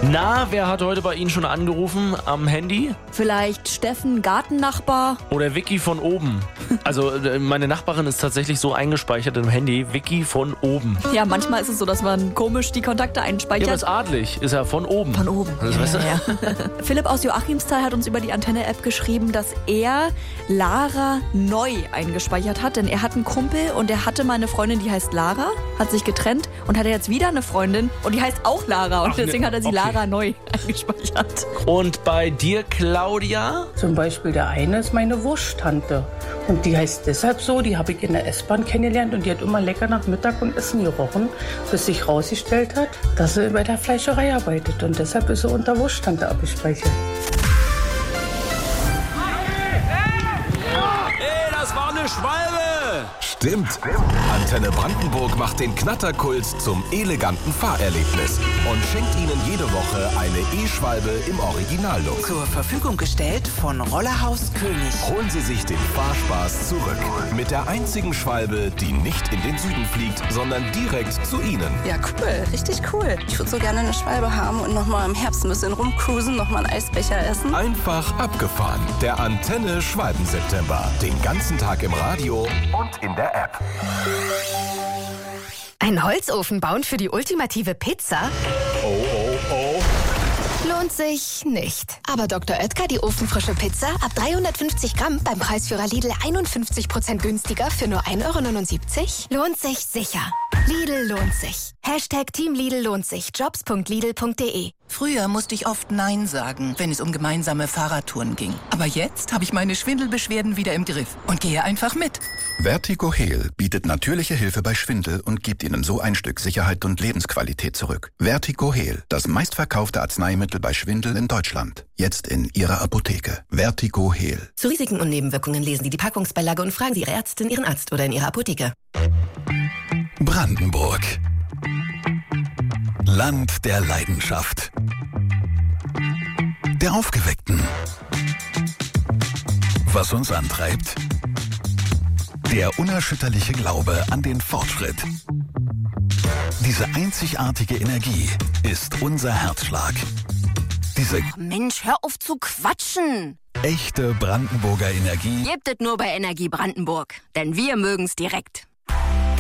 Na, wer hat heute bei Ihnen schon angerufen am Handy? Vielleicht Steffen, Gartennachbar? Oder Vicky von oben? Also meine Nachbarin ist tatsächlich so eingespeichert im Handy, Vicky von oben. Ja, manchmal ist es so, dass man komisch die Kontakte Ja, einspeichert. aber ist adlig, ist ja von oben. Von oben. Also, weißt du? Ja. Philipp aus Joachimsthal hat uns über die Antenne-App geschrieben, dass er Lara neu eingespeichert hat. Denn er hat einen Kumpel und er hatte mal eine Freundin, die heißt Lara, hat sich getrennt und hat jetzt wieder eine Freundin und die heißt auch Lara. Und deswegen hat er sie okay. Lara neu eingespeichert. Und bei dir, Claudia? Zum Beispiel der eine ist meine Wursttante. Und die heißt deshalb so, die habe ich in der S-Bahn kennengelernt und die hat immer lecker nach Mittag und Essen gerochen, bis sich rausgestellt hat, dass sie bei der Fleischerei arbeitet. Und deshalb ist sie unter Wursttante abgespeichert. Ey, das war eine Schwalbe! Stimmt. Antenne Brandenburg macht den Knatterkult zum eleganten Fahrerlebnis und schenkt Ihnen jede Woche eine E-Schwalbe im Originallook. Zur Verfügung gestellt von Rollerhaus König. Holen Sie sich den Fahrspaß zurück. Mit der einzigen Schwalbe, die nicht in den Süden fliegt, sondern direkt zu Ihnen. Ja, cool. Richtig cool. Ich würde so gerne eine Schwalbe haben und nochmal im Herbst ein bisschen rumcruisen, nochmal einen Eisbecher essen. Einfach abgefahren. Der Antenne Schwalben-September. Den ganzen Tag im Radio und in der App. Ein Holzofen bauen für die ultimative Pizza? Lohnt sich nicht. Aber Dr. Oetker, die ofenfrische Pizza, ab 350 Gramm beim Preisführer Lidl 51% günstiger für nur 1,79 €? Lohnt sich sicher. Lidl lohnt sich. Hashtag Team Lidl lohnt sich. Jobs.lidl.de. Früher musste ich oft Nein sagen, wenn es um gemeinsame Fahrradtouren ging. Aber jetzt habe ich meine Schwindelbeschwerden wieder im Griff und gehe einfach mit. Vertigo Heal bietet natürliche Hilfe bei Schwindel und gibt Ihnen so ein Stück Sicherheit und Lebensqualität zurück. Vertigo Heal, das meistverkaufte Arzneimittel bei Schwindel in Deutschland. Jetzt in Ihrer Apotheke. Vertigo Heal. Zu Risiken und Nebenwirkungen lesen Sie die Packungsbeilage und fragen Sie Ihre Ärztin, Ihren Arzt oder in Ihrer Apotheke. Brandenburg. Land der Leidenschaft. Der Aufgeweckten. Was uns antreibt? Der unerschütterliche Glaube an den Fortschritt. Diese einzigartige Energie ist unser Herzschlag. Diese Mensch, hör auf zu quatschen! echte Brandenburger Energie Gebt es nur bei Energie Brandenburg, denn wir mögen's direkt.